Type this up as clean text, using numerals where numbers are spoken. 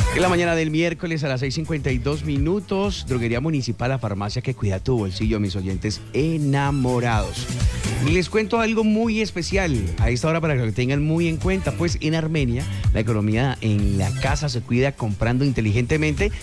En la mañana del miércoles a las 6:52, Droguería Municipal, la farmacia que cuida tu bolsillo, mis oyentes enamorados. Y les cuento algo muy especial a esta hora para que lo tengan muy en cuenta, pues en Armenia la economía en la casa se cuida comprando inteligentemente